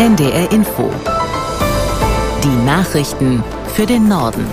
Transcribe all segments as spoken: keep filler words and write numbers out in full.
N D R Info. Die Nachrichten für den Norden.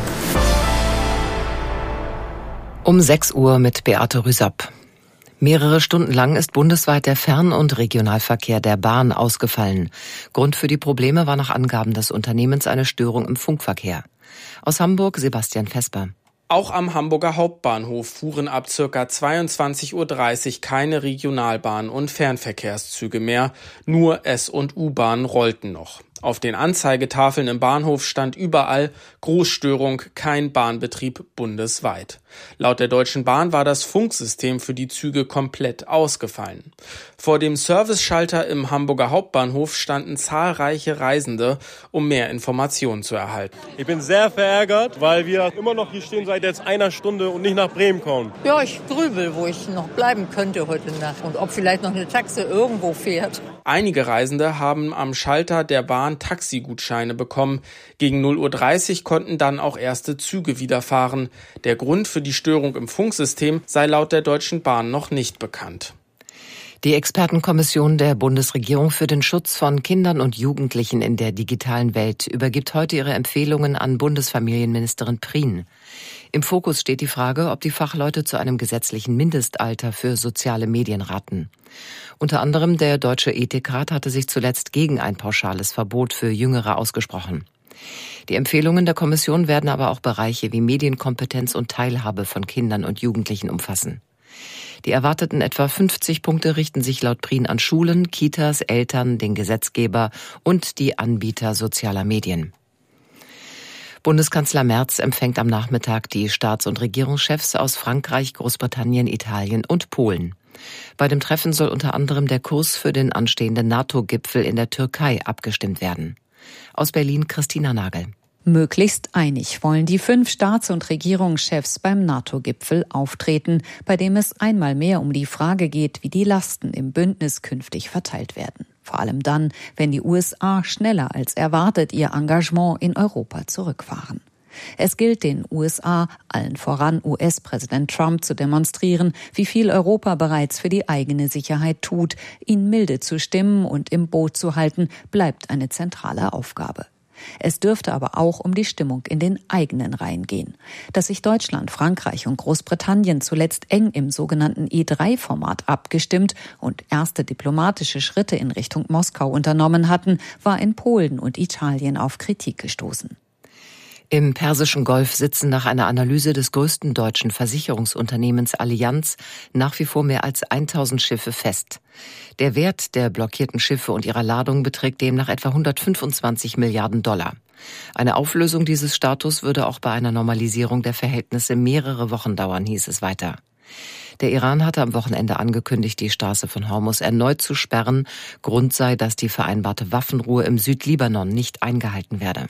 Um sechs Uhr mit Beate Rüsapp. Mehrere Stunden lang ist bundesweit der Fern- und Regionalverkehr der Bahn ausgefallen. Grund für die Probleme war nach Angaben des Unternehmens eine Störung im Funkverkehr. Aus Hamburg Sebastian Vesper. Auch am Hamburger Hauptbahnhof fuhren ab ca. zweiundzwanzig Uhr dreißig keine Regionalbahn- und Fernverkehrszüge mehr. Nur S- und U-Bahnen rollten noch. Auf den Anzeigetafeln im Bahnhof stand überall Großstörung, kein Bahnbetrieb bundesweit. Laut der Deutschen Bahn war das Funksystem für die Züge komplett ausgefallen. Vor dem Serviceschalter im Hamburger Hauptbahnhof standen zahlreiche Reisende, um mehr Informationen zu erhalten. Ich bin sehr verärgert, weil wir immer noch hier stehen seit jetzt einer Stunde und nicht nach Bremen kommen. Ja, ich grübel, wo ich noch bleiben könnte heute Nacht und ob vielleicht noch eine Taxe irgendwo fährt. Einige Reisende haben am Schalter der Bahn Taxigutscheine bekommen. Gegen null Uhr dreißig konnten dann auch erste Züge wieder fahren. Der Grund für die Störung im Funksystem sei laut der Deutschen Bahn noch nicht bekannt. Die Expertenkommission der Bundesregierung für den Schutz von Kindern und Jugendlichen in der digitalen Welt übergibt heute ihre Empfehlungen an Bundesfamilienministerin Prien. Im Fokus steht die Frage, ob die Fachleute zu einem gesetzlichen Mindestalter für soziale Medien raten. Unter anderem der Deutsche Ethikrat hatte sich zuletzt gegen ein pauschales Verbot für Jüngere ausgesprochen. Die Empfehlungen der Kommission werden aber auch Bereiche wie Medienkompetenz und Teilhabe von Kindern und Jugendlichen umfassen. Die erwarteten etwa fünfzig Punkte richten sich laut Prien an Schulen, Kitas, Eltern, den Gesetzgeber und die Anbieter sozialer Medien. Bundeskanzler Merz empfängt am Nachmittag die Staats- und Regierungschefs aus Frankreich, Großbritannien, Italien und Polen. Bei dem Treffen soll unter anderem der Kurs für den anstehenden NATO-Gipfel in der Türkei abgestimmt werden. Aus Berlin Christina Nagel. Möglichst einig wollen die fünf Staats- und Regierungschefs beim NATO-Gipfel auftreten, bei dem es einmal mehr um die Frage geht, wie die Lasten im Bündnis künftig verteilt werden. Vor allem dann, wenn die U S A schneller als erwartet ihr Engagement in Europa zurückfahren. Es gilt den U S A, allen voran U S-Präsident Trump, zu demonstrieren, wie viel Europa bereits für die eigene Sicherheit tut. Ihn milde zu stimmen und im Boot zu halten, bleibt eine zentrale Aufgabe. Es dürfte aber auch um die Stimmung in den eigenen Reihen gehen. Dass sich Deutschland, Frankreich und Großbritannien zuletzt eng im sogenannten E drei Format abgestimmt und erste diplomatische Schritte in Richtung Moskau unternommen hatten, war in Polen und Italien auf Kritik gestoßen. Im Persischen Golf sitzen nach einer Analyse des größten deutschen Versicherungsunternehmens Allianz nach wie vor mehr als tausend Schiffe fest. Der Wert der blockierten Schiffe und ihrer Ladung beträgt demnach etwa hundertfünfundzwanzig Milliarden Dollar. Eine Auflösung dieses Status würde auch bei einer Normalisierung der Verhältnisse mehrere Wochen dauern, hieß es weiter. Der Iran hatte am Wochenende angekündigt, die Straße von Hormuz erneut zu sperren. Grund sei, dass die vereinbarte Waffenruhe im Südlibanon nicht eingehalten werde.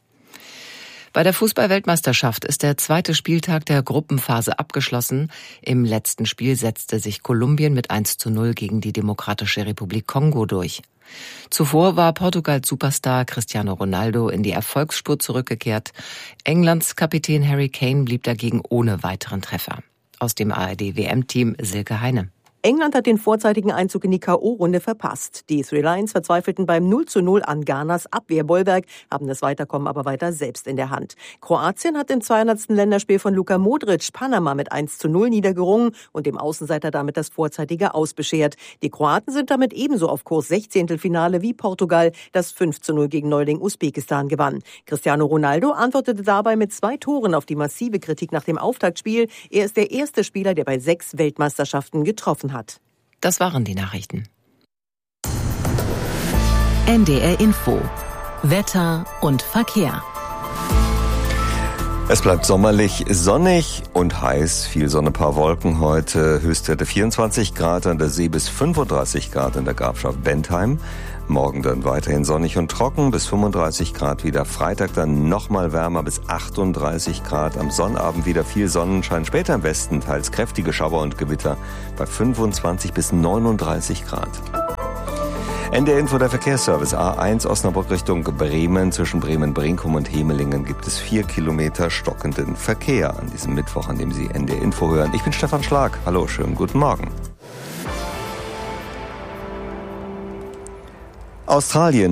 Bei der Fußball-Weltmeisterschaft ist der zweite Spieltag der Gruppenphase abgeschlossen. Im letzten Spiel setzte sich Kolumbien mit eins zu null gegen die Demokratische Republik Kongo durch. Zuvor war Portugals Superstar Cristiano Ronaldo in die Erfolgsspur zurückgekehrt. Englands Kapitän Harry Kane blieb dagegen ohne weiteren Treffer. Aus dem A R D-W M-Team Silke Heine. England hat den vorzeitigen Einzug in die K O-Runde verpasst. Die Three Lions verzweifelten beim null zu null an Ghanas Abwehrbollwerk, haben das Weiterkommen aber weiter selbst in der Hand. Kroatien hat im zweihundertsten Länderspiel von Luka Modric Panama mit eins zu null niedergerungen und dem Außenseiter damit das vorzeitige Aus beschert. Die Kroaten sind damit ebenso auf Kurs Sechzehntelfinale wie Portugal, das fünf zu null gegen Neuling Usbekistan gewann. Cristiano Ronaldo antwortete dabei mit zwei Toren auf die massive Kritik nach dem Auftaktspiel. Er ist der erste Spieler, der bei sechs Weltmeisterschaften getroffen hat. Das waren die Nachrichten. N D R Info. Wetter und Verkehr. Es bleibt sommerlich, sonnig und heiß. Viel Sonne, paar Wolken heute. Höchstwerte vierundzwanzig Grad an der See bis fünfunddreißig Grad in der Grafschaft Bentheim. Morgen dann weiterhin sonnig und trocken, bis fünfunddreißig Grad wieder. Freitag dann nochmal wärmer, bis achtunddreißig Grad. Am Sonnabend wieder viel Sonnenschein. Später im Westen teils kräftige Schauer und Gewitter bei fünfundzwanzig bis neununddreißig Grad. N D R Info, der Verkehrsservice. A eins Osnabrück Richtung Bremen. Zwischen Bremen-Brinkum und Hemelingen gibt es vier Kilometer stockenden Verkehr an diesem Mittwoch, an dem Sie N D R Info hören. Ich bin Stefan Schlag. Hallo, schönen guten Morgen. Australien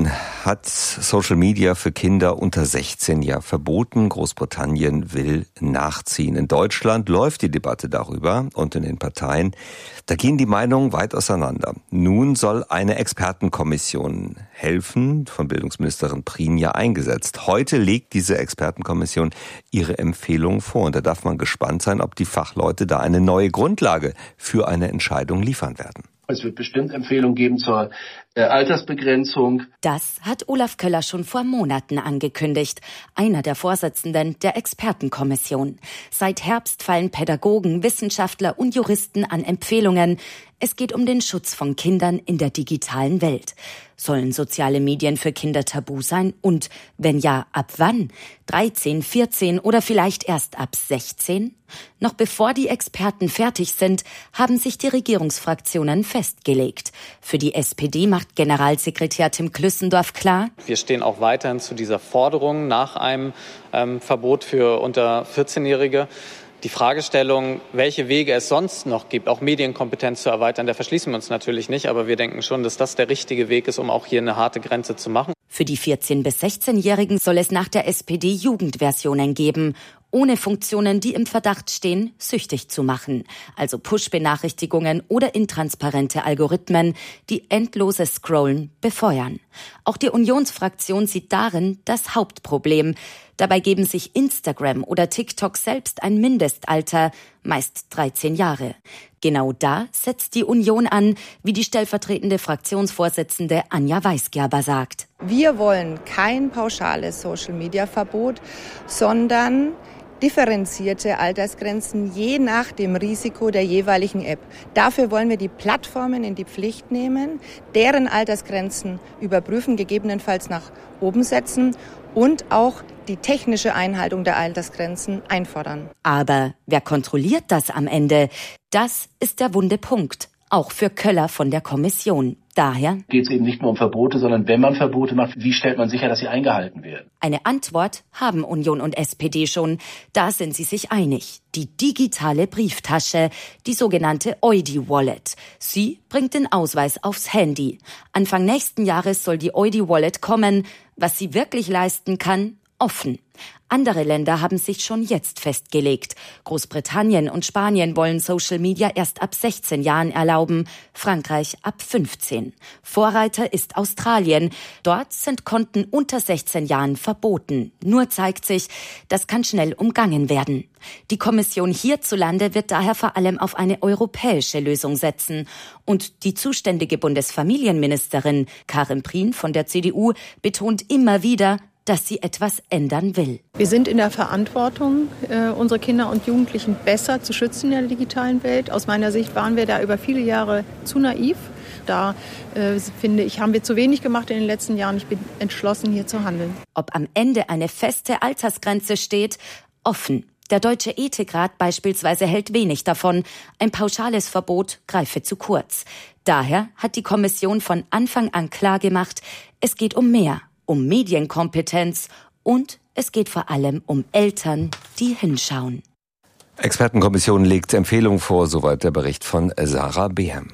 hat Social Media für Kinder unter sechzehn ja verboten. Großbritannien will nachziehen. In Deutschland läuft die Debatte darüber und in den Parteien, da gehen die Meinungen weit auseinander. Nun soll eine Expertenkommission helfen, von Bildungsministerin Prien ja eingesetzt. Heute legt diese Expertenkommission ihre Empfehlungen vor und da darf man gespannt sein, ob die Fachleute da eine neue Grundlage für eine Entscheidung liefern werden. Es wird bestimmt Empfehlungen geben zur äh, Altersbegrenzung. Das hat Olaf Köller schon vor Monaten angekündigt, einer der Vorsitzenden der Expertenkommission. Seit Herbst fallen Pädagogen, Wissenschaftler und Juristen an Empfehlungen. Es geht um den Schutz von Kindern in der digitalen Welt. Sollen soziale Medien für Kinder tabu sein? Und wenn ja, ab wann? dreizehn, vierzehn oder vielleicht erst ab sechzehn? Noch bevor die Experten fertig sind, haben sich die Regierungsfraktionen festgelegt. Für die S P D macht Generalsekretär Tim Klüssendorf klar: Wir stehen auch weiterhin zu dieser Forderung nach einem ähm, Verbot für unter vierzehnjährige. Die Fragestellung, welche Wege es sonst noch gibt, auch Medienkompetenz zu erweitern, da verschließen wir uns natürlich nicht. Aber wir denken schon, dass das der richtige Weg ist, um auch hier eine harte Grenze zu machen. Für die vierzehn- bis sechzehnjährigen soll es nach der S P D Jugendversionen geben, ohne Funktionen, die im Verdacht stehen, süchtig zu machen. Also Push-Benachrichtigungen oder intransparente Algorithmen, die endloses Scrollen befeuern. Auch die Unionsfraktion sieht darin das Hauptproblem. Dabei geben sich Instagram oder TikTok selbst ein Mindestalter, meist dreizehn Jahre. Genau da setzt die Union an, wie die stellvertretende Fraktionsvorsitzende Anja Weisgerber sagt. Wir wollen kein pauschales Social-Media-Verbot, sondern differenzierte Altersgrenzen je nach dem Risiko der jeweiligen App. Dafür wollen wir die Plattformen in die Pflicht nehmen, deren Altersgrenzen überprüfen, gegebenenfalls nach oben setzen und auch die technische Einhaltung der Altersgrenzen einfordern. Aber wer kontrolliert das am Ende? Das ist der wunde Punkt, auch für Köller von der Kommission. Daher geht es eben nicht nur um Verbote, sondern wenn man Verbote macht, wie stellt man sicher, dass sie eingehalten werden? Eine Antwort haben Union und S P D schon. Da sind sie sich einig. Die digitale Brieftasche, die sogenannte Eudi-Wallet. Sie bringt den Ausweis aufs Handy. Anfang nächsten Jahres soll die Eudi-Wallet kommen. Was sie wirklich leisten kann, offen. Andere Länder haben sich schon jetzt festgelegt. Großbritannien und Spanien wollen Social Media erst ab sechzehn Jahren erlauben, Frankreich ab fünfzehn. Vorreiter ist Australien. Dort sind Konten unter sechzehn Jahren verboten. Nur zeigt sich, das kann schnell umgangen werden. Die Kommission hierzulande wird daher vor allem auf eine europäische Lösung setzen. Und die zuständige Bundesfamilienministerin Karin Prien von der C D U betont immer wieder, dass sie etwas ändern will. Wir sind in der Verantwortung, äh, unsere Kinder und Jugendlichen besser zu schützen in der digitalen Welt. Aus meiner Sicht waren wir da über viele Jahre zu naiv. Da, äh, finde ich, haben wir zu wenig gemacht in den letzten Jahren. Ich bin entschlossen, hier zu handeln. Ob am Ende eine feste Altersgrenze steht, offen. Der Deutsche Ethikrat beispielsweise hält wenig davon. Ein pauschales Verbot greife zu kurz. Daher hat die Kommission von Anfang an klargemacht, es geht um mehr. Um Medienkompetenz und es geht vor allem um Eltern, die hinschauen. Expertenkommission legt Empfehlungen vor, soweit der Bericht von Sarah Behm.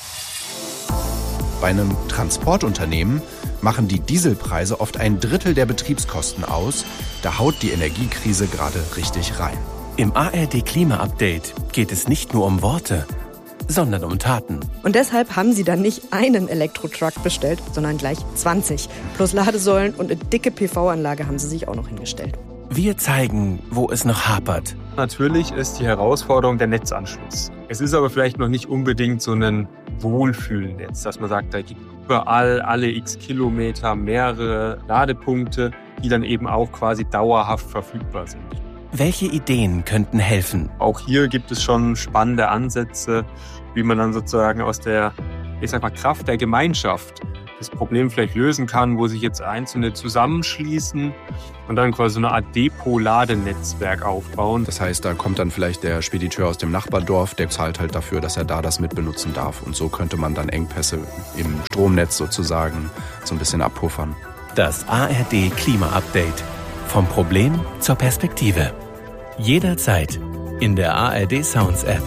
Bei einem Transportunternehmen machen die Dieselpreise oft ein Drittel der Betriebskosten aus. Da haut die Energiekrise gerade richtig rein. Im A R D Klima-Update geht es nicht nur um Worte, sondern um Taten. Und deshalb haben sie dann nicht einen Elektro-Truck bestellt, sondern gleich zwanzig. Plus Ladesäulen und eine dicke P V-Anlage haben sie sich auch noch hingestellt. Wir zeigen, wo es noch hapert. Natürlich ist die Herausforderung der Netzanschluss. Es ist aber vielleicht noch nicht unbedingt so ein Wohlfühlnetz, dass man sagt, da gibt überall alle x Kilometer mehrere Ladepunkte, die dann eben auch quasi dauerhaft verfügbar sind. Welche Ideen könnten helfen? Auch hier gibt es schon spannende Ansätze, wie man dann sozusagen aus der, ich sag mal, Kraft der Gemeinschaft das Problem vielleicht lösen kann, wo sich jetzt Einzelne zusammenschließen und dann quasi so eine Art Depot-Ladenetzwerk aufbauen. Das heißt, da kommt dann vielleicht der Spediteur aus dem Nachbardorf, der zahlt halt dafür, dass er da das mitbenutzen darf. Und so könnte man dann Engpässe im Stromnetz sozusagen so ein bisschen abpuffern. Das A R D Klima-Update. Vom Problem zur Perspektive. Jederzeit in der A R D Sounds App.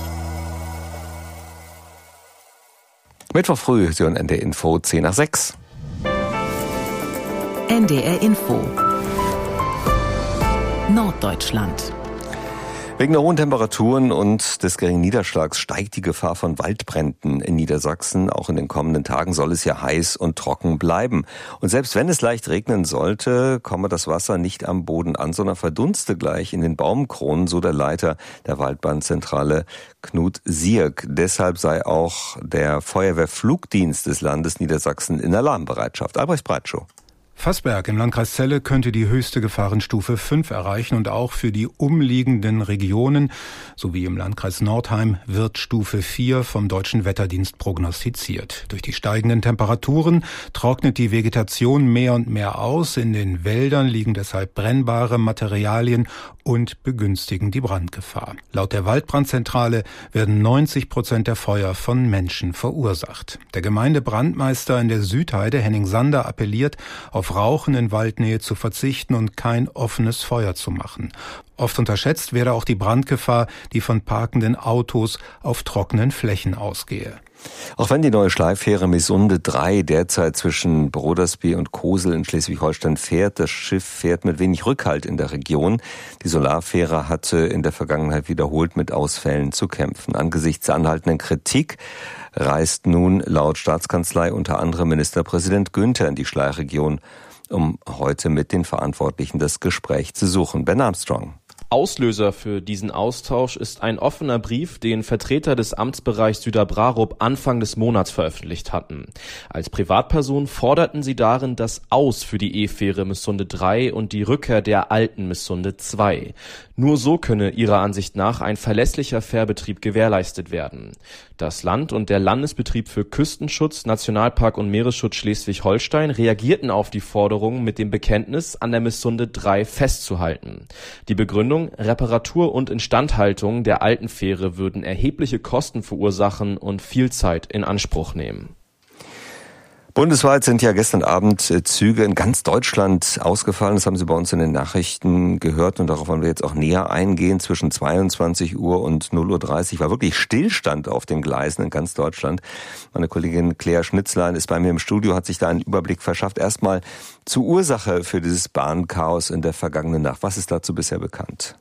Mittwoch früh, Sie hören N D R Info zehn nach sechs. N D R Info Norddeutschland. Wegen der hohen Temperaturen und des geringen Niederschlags steigt die Gefahr von Waldbränden in Niedersachsen. Auch in den kommenden Tagen soll es ja heiß und trocken bleiben. Und selbst wenn es leicht regnen sollte, komme das Wasser nicht am Boden an, sondern verdunste gleich in den Baumkronen, so der Leiter der Waldbrandzentrale Knut Sierk. Deshalb sei auch der Feuerwehrflugdienst des Landes Niedersachsen in Alarmbereitschaft. Albrecht Breitschow. Fassberg im Landkreis Celle könnte die höchste Gefahrenstufe fünf erreichen und auch für die umliegenden Regionen sowie im Landkreis Nordheim wird Stufe vier vom Deutschen Wetterdienst prognostiziert. Durch die steigenden Temperaturen trocknet die Vegetation mehr und mehr aus. In den Wäldern liegen deshalb brennbare Materialien und begünstigen die Brandgefahr. Laut der Waldbrandzentrale werden neunzig Prozent der Feuer von Menschen verursacht. Der Gemeindebrandmeister in der Südheide, Henning Sander, appelliert, auf Rauchen in Waldnähe zu verzichten und kein offenes Feuer zu machen. Oft unterschätzt werde auch die Brandgefahr, die von parkenden Autos auf trockenen Flächen ausgehe. Auch wenn die neue Schleifähre Missunde drei derzeit zwischen Brodersby und Kosel in Schleswig-Holstein fährt, das Schiff fährt mit wenig Rückhalt in der Region. Die Solarfähre hatte in der Vergangenheit wiederholt mit Ausfällen zu kämpfen. Angesichts der anhaltenden Kritik reist nun laut Staatskanzlei unter anderem Ministerpräsident Günther in die Schleichregion, um heute mit den Verantwortlichen das Gespräch zu suchen. Ben Armstrong. Auslöser für diesen Austausch ist ein offener Brief, den Vertreter des Amtsbereichs Süderbrarup Anfang des Monats veröffentlicht hatten. Als Privatperson forderten sie darin das Aus für die E-Fähre Missunde drei und die Rückkehr der alten Missunde zwei. Nur so könne ihrer Ansicht nach ein verlässlicher Fährbetrieb gewährleistet werden. Das Land und der Landesbetrieb für Küstenschutz, Nationalpark und Meeresschutz Schleswig-Holstein reagierten auf die Forderung mit dem Bekenntnis, an der Missunde drei festzuhalten. Die Begründung: Reparatur und Instandhaltung der alten Fähre würden erhebliche Kosten verursachen und viel Zeit in Anspruch nehmen. Bundesweit sind ja gestern Abend Züge in ganz Deutschland ausgefallen. Das haben Sie bei uns in den Nachrichten gehört und darauf wollen wir jetzt auch näher eingehen. Zwischen zweiundzwanzig Uhr und null Uhr dreißig war wirklich Stillstand auf den Gleisen in ganz Deutschland. Meine Kollegin Claire Schnitzlein ist bei mir im Studio, hat sich da einen Überblick verschafft. Erstmal zur Ursache für dieses Bahnchaos in der vergangenen Nacht. Was ist dazu bisher bekannt?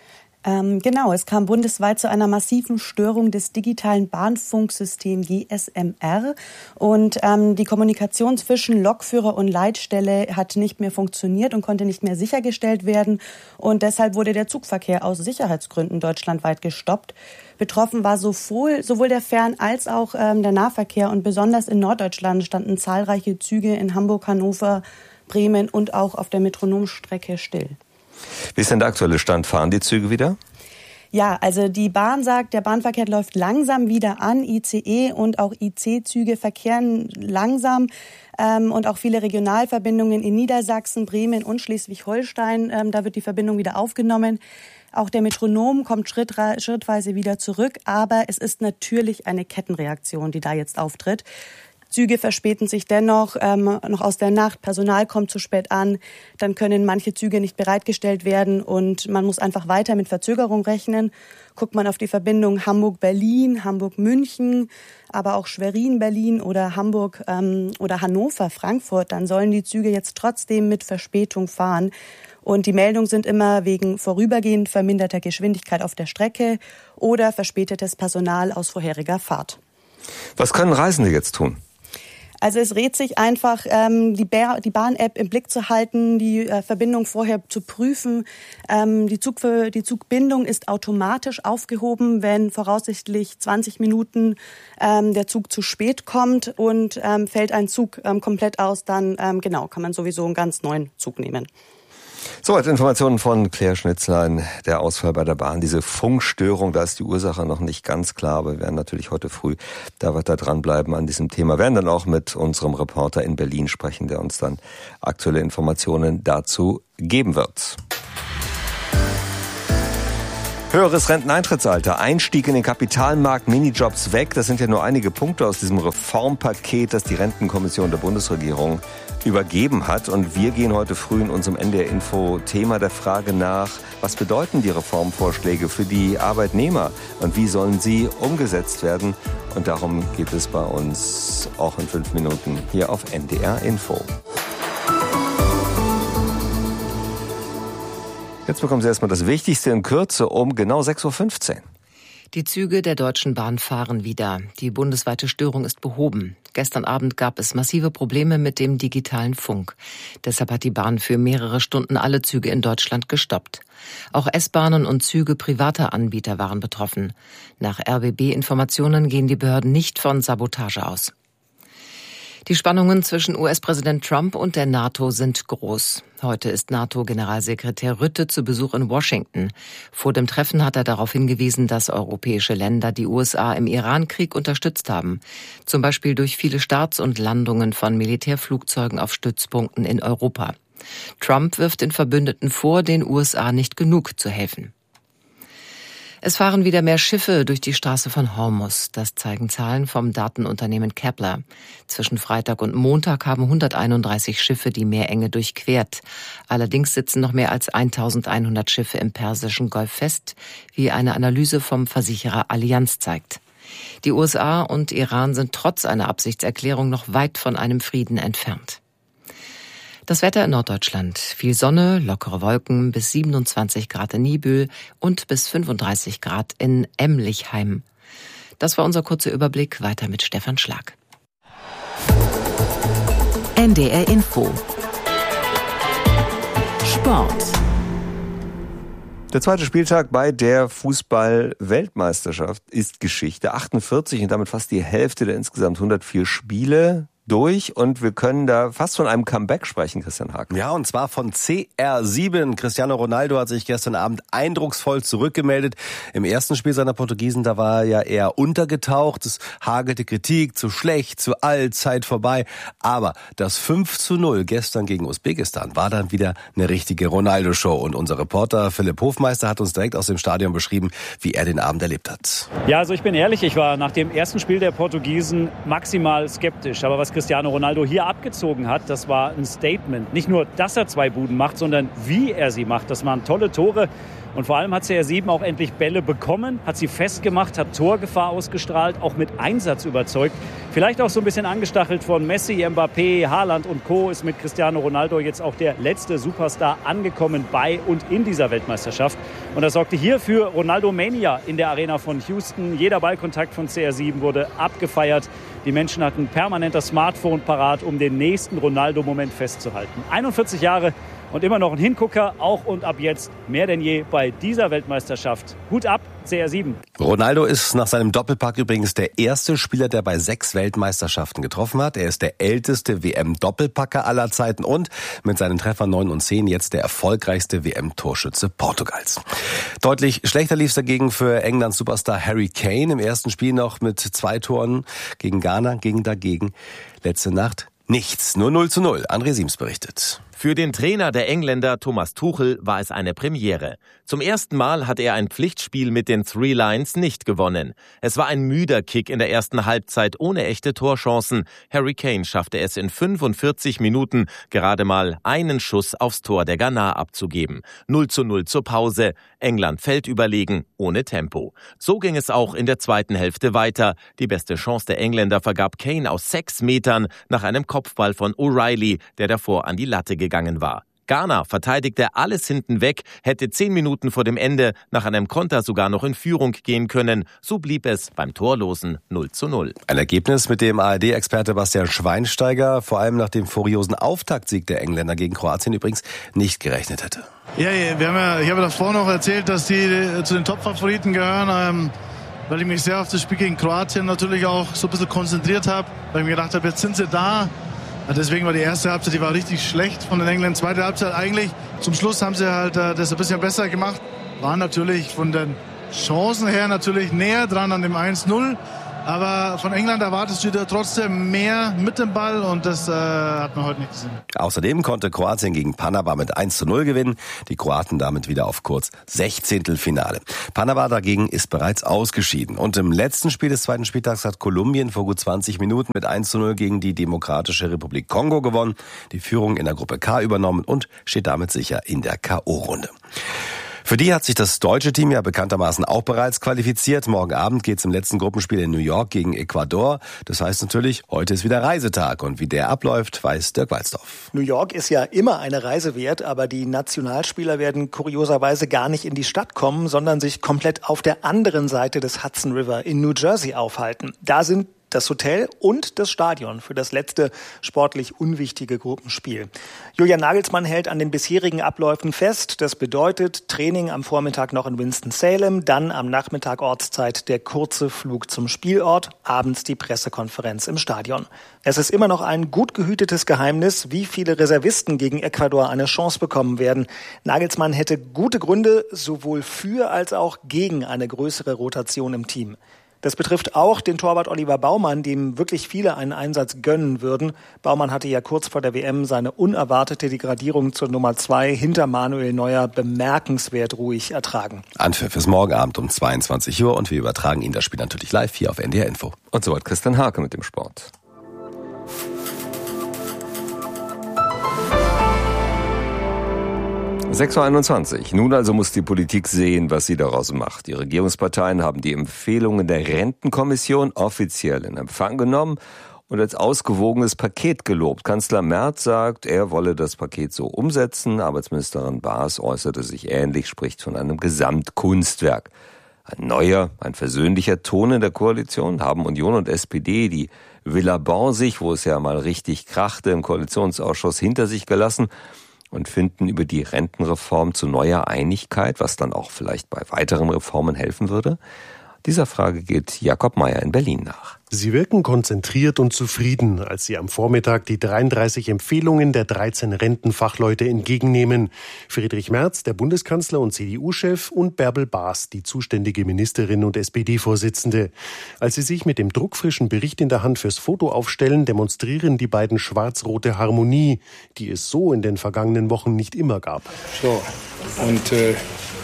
Ähm, genau, es kam bundesweit zu einer massiven Störung des digitalen Bahnfunksystems G S M R und ähm, die Kommunikation zwischen Lokführer und Leitstelle hat nicht mehr funktioniert und konnte nicht mehr sichergestellt werden und deshalb wurde der Zugverkehr aus Sicherheitsgründen deutschlandweit gestoppt. Betroffen war sowohl, sowohl der Fern- als auch ähm, der Nahverkehr und besonders in Norddeutschland standen zahlreiche Züge in Hamburg, Hannover, Bremen und auch auf der Metronomstrecke still. Wie ist denn der aktuelle Stand? Fahren die Züge wieder? Ja, also die Bahn sagt, der Bahnverkehr läuft langsam wieder an. I C E und auch I C-Züge verkehren langsam. Ähm, und auch viele Regionalverbindungen in Niedersachsen, Bremen und Schleswig-Holstein, ähm, da wird die Verbindung wieder aufgenommen. Auch der Metronom kommt schrittre- schrittweise wieder zurück. Aber es ist natürlich eine Kettenreaktion, die da jetzt auftritt. Züge verspäten sich dennoch ähm, noch aus der Nacht, Personal kommt zu spät an, dann können manche Züge nicht bereitgestellt werden und man muss einfach weiter mit Verzögerung rechnen. Guckt man auf die Verbindung Hamburg-Berlin, Hamburg-München, aber auch Schwerin-Berlin oder Hamburg ähm, oder Hannover-Frankfurt, dann sollen die Züge jetzt trotzdem mit Verspätung fahren. Und die Meldungen sind immer wegen vorübergehend verminderter Geschwindigkeit auf der Strecke oder verspätetes Personal aus vorheriger Fahrt. Was können Reisende jetzt tun? Also es rät sich einfach, ähm, die, Ba- die Bahn-App im Blick zu halten, die äh, Verbindung vorher zu prüfen. Ähm, die, Zug- die Zugbindung ist automatisch aufgehoben, wenn voraussichtlich zwanzig Minuten ähm, der Zug zu spät kommt und ähm, fällt ein Zug ähm, komplett aus, dann ähm, genau kann man sowieso einen ganz neuen Zug nehmen. Soweit Informationen von Claire Schnitzlein. Der Ausfall bei der Bahn, diese Funkstörung, da ist die Ursache noch nicht ganz klar, aber wir werden natürlich heute früh da weiter dranbleiben an diesem Thema. Wir werden dann auch mit unserem Reporter in Berlin sprechen, der uns dann aktuelle Informationen dazu geben wird. Höheres Renteneintrittsalter, Einstieg in den Kapitalmarkt, Minijobs weg. Das sind ja nur einige Punkte aus diesem Reformpaket, das die Rentenkommission der Bundesregierung übergeben hat. Und wir gehen heute früh in unserem N D R-Info-Thema der Frage nach, was bedeuten die Reformvorschläge für die Arbeitnehmer und wie sollen sie umgesetzt werden? Und darum geht es bei uns auch in fünf Minuten hier auf N D R-Info. Jetzt bekommen Sie erstmal das Wichtigste in Kürze um genau sechs Uhr fünfzehn. Die Züge der Deutschen Bahn fahren wieder. Die bundesweite Störung ist behoben. Gestern Abend gab es massive Probleme mit dem digitalen Funk. Deshalb hat die Bahn für mehrere Stunden alle Züge in Deutschland gestoppt. Auch S-Bahnen und Züge privater Anbieter waren betroffen. Nach R B B-Informationen gehen die Behörden nicht von Sabotage aus. Die Spannungen zwischen U S-Präsident Trump und der NATO sind groß. Heute ist NATO-Generalsekretär Rutte zu Besuch in Washington. Vor dem Treffen hat er darauf hingewiesen, dass europäische Länder die U S A im Iran-Krieg unterstützt haben. Zum Beispiel durch viele Starts und Landungen von Militärflugzeugen auf Stützpunkten in Europa. Trump wirft den Verbündeten vor, den U S A nicht genug zu helfen. Es fahren wieder mehr Schiffe durch die Straße von Hormuz. Das zeigen Zahlen vom Datenunternehmen Kepler. Zwischen Freitag und Montag haben hunderteinunddreißig Schiffe die Meerenge durchquert. Allerdings sitzen noch mehr als eintausendeinhundert Schiffe im Persischen Golf fest, wie eine Analyse vom Versicherer Allianz zeigt. Die U S A und Iran sind trotz einer Absichtserklärung noch weit von einem Frieden entfernt. Das Wetter in Norddeutschland. Viel Sonne, lockere Wolken, bis siebenundzwanzig Grad in Niebüll und bis fünfunddreißig Grad in Emlichheim. Das war unser kurzer Überblick. Weiter mit Stefan Schlag. N D R Info. Sport. Der zweite Spieltag bei der Fußball-Weltmeisterschaft ist Geschichte. achtundvierzig und damit fast die Hälfte der insgesamt hundertvier Spiele durch und wir können da fast von einem Comeback sprechen, Christian Haag. Ja, und zwar von C R sieben. Cristiano Ronaldo hat sich gestern Abend eindrucksvoll zurückgemeldet. Im ersten Spiel seiner Portugiesen, da war er ja eher untergetaucht. Es hagelte Kritik, zu schlecht, zu alt, Zeit vorbei. Aber das fünf zu null gestern gegen Usbekistan war dann wieder eine richtige Ronaldo-Show. Und unser Reporter Philipp Hofmeister hat uns direkt aus dem Stadion beschrieben, wie er den Abend erlebt hat. Ja, also ich bin ehrlich, ich war nach dem ersten Spiel der Portugiesen maximal skeptisch. Aber was Cristiano Ronaldo hier abgezogen hat, das war ein Statement. Nicht nur, dass er zwei Buden macht, sondern wie er sie macht. Das waren tolle Tore. Und vor allem hat C R sieben auch endlich Bälle bekommen, hat sie festgemacht, hat Torgefahr ausgestrahlt, auch mit Einsatz überzeugt. Vielleicht auch so ein bisschen angestachelt von Messi, Mbappé, Haaland und Co. ist mit Cristiano Ronaldo jetzt auch der letzte Superstar angekommen bei und in dieser Weltmeisterschaft. Und das sorgte hier für Ronaldo-Mania in der Arena von Houston. Jeder Ballkontakt von C R sieben wurde abgefeiert. Die Menschen hatten permanent das Smartphone parat, um den nächsten Ronaldo-Moment festzuhalten. einundvierzig Jahre und immer noch ein Hingucker, auch und ab jetzt mehr denn je bei dieser Weltmeisterschaft. Hut ab, C R sieben. Ronaldo ist nach seinem Doppelpack übrigens der erste Spieler, der bei sechs Weltmeisterschaften getroffen hat. Er ist der älteste W M-Doppelpacker aller Zeiten und mit seinen Treffern neun und zehn jetzt der erfolgreichste W M-Torschütze Portugals. Deutlich schlechter lief es dagegen für Englands Superstar Harry Kane. Im ersten Spiel noch mit zwei Toren gegen Ghana, ging dagegen letzte Nacht nichts. Nur null zu null. André Siems berichtet. Für den Trainer der Engländer Thomas Tuchel war es eine Premiere. Zum ersten Mal hat er ein Pflichtspiel mit den Three Lions nicht gewonnen. Es war ein müder Kick in der ersten Halbzeit ohne echte Torchancen. Harry Kane schaffte es in fünfundvierzig Minuten, gerade mal einen Schuss aufs Tor der Ghana abzugeben. null zu null zur Pause. England fällt überlegen, ohne Tempo. So ging es auch in der zweiten Hälfte weiter. Die beste Chance der Engländer vergab Kane aus sechs Metern nach einem Kopfball von O'Reilly, der davor an die Latte gegangen war. Ghana verteidigte alles hinten weg, hätte zehn Minuten vor dem Ende nach einem Konter sogar noch in Führung gehen können. So blieb es beim torlosen null zu null. Ein Ergebnis, mit dem A R D-Experte Bastian Schweinsteiger vor allem nach dem furiosen Auftaktsieg der Engländer gegen Kroatien übrigens nicht gerechnet hätte. Ja, wir haben ja, ich habe davor noch erzählt, dass die zu den Top-Favoriten gehören, ähm, weil ich mich sehr auf das Spiel gegen Kroatien natürlich auch so ein bisschen konzentriert habe, weil ich mir gedacht habe, jetzt sind sie da. Deswegen war die erste Halbzeit, die war richtig schlecht von den Engländern. Zweite Halbzeit eigentlich, zum Schluss haben sie halt äh, das ein bisschen besser gemacht. Waren natürlich von den Chancen her natürlich näher dran an dem eins null. Aber von England erwartest du dir trotzdem mehr mit dem Ball und das äh, hat man heute nicht gesehen. Außerdem konnte Kroatien gegen Panama mit eins zu null gewinnen. Die Kroaten damit wieder auf Kurs Sechzehntelfinale. Panama dagegen ist bereits ausgeschieden. Und im letzten Spiel des zweiten Spieltags hat Kolumbien vor gut zwanzig Minuten mit eins zu null gegen die Demokratische Republik Kongo gewonnen, die Führung in der Gruppe K übernommen und steht damit sicher in der K O-Runde. Für die hat sich das deutsche Team ja bekanntermaßen auch bereits qualifiziert. Morgen Abend geht's im letzten Gruppenspiel in New York gegen Ecuador. Das heißt natürlich, heute ist wieder Reisetag. Und wie der abläuft, weiß Dirk Walzdorf. New York ist ja immer eine Reise wert, aber die Nationalspieler werden kurioserweise gar nicht in die Stadt kommen, sondern sich komplett auf der anderen Seite des Hudson River in New Jersey aufhalten. Da sind das Hotel und das Stadion für das letzte sportlich unwichtige Gruppenspiel. Julian Nagelsmann hält an den bisherigen Abläufen fest. Das bedeutet Training am Vormittag noch in Winston-Salem, dann am Nachmittag Ortszeit der kurze Flug zum Spielort, abends die Pressekonferenz im Stadion. Es ist immer noch ein gut gehütetes Geheimnis, wie viele Reservisten gegen Ecuador eine Chance bekommen werden. Nagelsmann hätte gute Gründe, sowohl für als auch gegen eine größere Rotation im Team. Das betrifft auch den Torwart Oliver Baumann, dem wirklich viele einen Einsatz gönnen würden. Baumann hatte ja kurz vor der W M seine unerwartete Degradierung zur Nummer zwei hinter Manuel Neuer bemerkenswert ruhig ertragen. Anpfiff ist morgen Abend um zweiundzwanzig Uhr und wir übertragen Ihnen das Spiel natürlich live hier auf N D R Info. Und soweit Christian Hake mit dem Sport. sechs Uhr einundzwanzig. Nun also muss die Politik sehen, was sie daraus macht. Die Regierungsparteien haben die Empfehlungen der Rentenkommission offiziell in Empfang genommen und als ausgewogenes Paket gelobt. Kanzler Merz sagt, er wolle das Paket so umsetzen. Arbeitsministerin Baas äußerte sich ähnlich, spricht von einem Gesamtkunstwerk. Ein neuer, ein versöhnlicher Ton in der Koalition. Haben Union und S P D die Villa Borsig, wo es ja mal richtig krachte, im Koalitionsausschuss hinter sich gelassen und finden über die Rentenreform zu neuer Einigkeit, was dann auch vielleicht bei weiteren Reformen helfen würde? Dieser Frage geht Jakob Mayer in Berlin nach. Sie wirken konzentriert und zufrieden, als Sie am Vormittag die dreiunddreißig Empfehlungen der dreizehn Rentenfachleute entgegennehmen. Friedrich Merz, der Bundeskanzler und C D U-Chef, und Bärbel Baas, die zuständige Ministerin und S P D-Vorsitzende. Als sie sich mit dem druckfrischen Bericht in der Hand fürs Foto aufstellen, demonstrieren die beiden schwarz-rote Harmonie, die es so in den vergangenen Wochen nicht immer gab. So, und äh,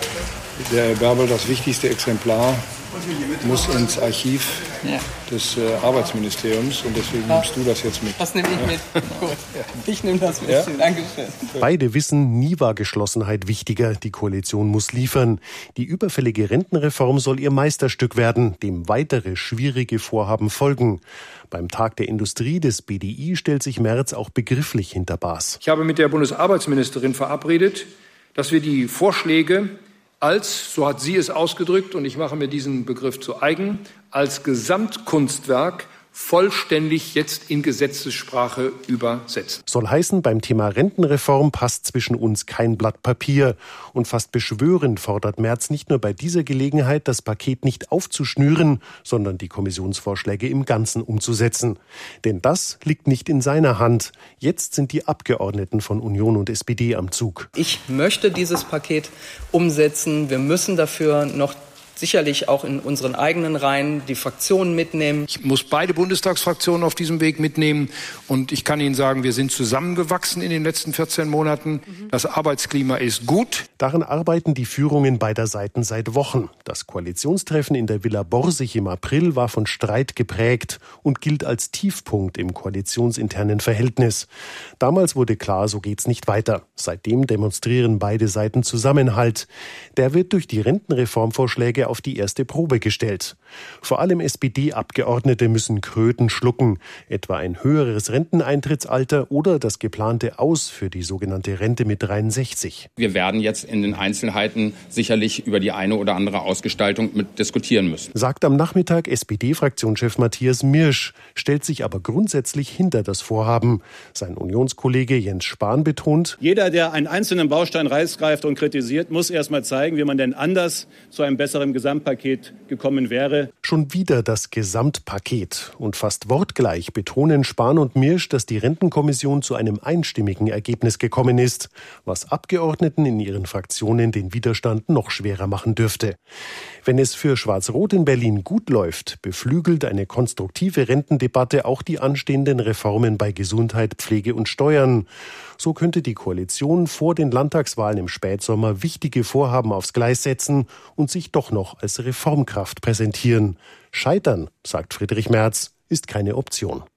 der Bärbel, das wichtigste Exemplar muss ins Archiv ja. des äh, Arbeitsministeriums und deswegen ja. nimmst du das jetzt mit. Das nehme ich mit. Gut. Ich nehme das mit. Ja? Dankeschön. Beide wissen, nie war Geschlossenheit wichtiger. Die Koalition muss liefern. Die überfällige Rentenreform soll ihr Meisterstück werden, dem weitere schwierige Vorhaben folgen. Beim Tag der Industrie des B D I stellt sich Merz auch begrifflich hinter Baas. Ich habe mit der Bundesarbeitsministerin verabredet, dass wir die Vorschläge als, so hat sie es ausgedrückt, und ich mache mir diesen Begriff zu eigen, als Gesamtkunstwerk vollständig jetzt in Gesetzessprache übersetzen. Soll heißen, beim Thema Rentenreform passt zwischen uns kein Blatt Papier. Und fast beschwörend fordert Merz nicht nur bei dieser Gelegenheit, das Paket nicht aufzuschnüren, sondern die Kommissionsvorschläge im Ganzen umzusetzen. Denn das liegt nicht in seiner Hand. Jetzt sind die Abgeordneten von Union und S P D am Zug. Ich möchte dieses Paket umsetzen. Wir müssen dafür noch sicherlich auch in unseren eigenen Reihen die Fraktionen mitnehmen. Ich muss beide Bundestagsfraktionen auf diesem Weg mitnehmen. Und ich kann Ihnen sagen, wir sind zusammengewachsen in den letzten vierzehn Monaten. Das Arbeitsklima ist gut. Daran arbeiten die Führungen beider Seiten seit Wochen. Das Koalitionstreffen in der Villa Borsig im April war von Streit geprägt und gilt als Tiefpunkt im koalitionsinternen Verhältnis. Damals wurde klar, so geht's nicht weiter. Seitdem demonstrieren beide Seiten Zusammenhalt. Der wird durch die Rentenreformvorschläge auf die erste Probe gestellt. Vor allem S P D-Abgeordnete müssen Kröten schlucken, etwa ein höheres Renteneintrittsalter oder das geplante Aus für die sogenannte Rente mit dreiundsechzig. Wir werden jetzt in den Einzelheiten sicherlich über die eine oder andere Ausgestaltung mit diskutieren müssen. Sagt am Nachmittag S P D-Fraktionschef Matthias Mirsch, stellt sich aber grundsätzlich hinter das Vorhaben. Sein Unionskollege Jens Spahn betont: Jeder, der einen einzelnen Baustein rausgreift und kritisiert, muss erst mal zeigen, wie man denn anders zu einem besseren Gesamtpaket gekommen wäre. Schon wieder das Gesamtpaket. Und fast wortgleich betonen Spahn und Mirsch, dass die Rentenkommission zu einem einstimmigen Ergebnis gekommen ist, was Abgeordneten in ihren Fraktionen den Widerstand noch schwerer machen dürfte. Wenn es für Schwarz-Rot in Berlin gut läuft, beflügelt eine konstruktive Rentendebatte auch die anstehenden Reformen bei Gesundheit, Pflege und Steuern. So könnte die Koalition vor den Landtagswahlen im Spätsommer wichtige Vorhaben aufs Gleis setzen und sich doch noch als Reformkraft präsentieren. Scheitern, sagt Friedrich Merz, ist keine Option.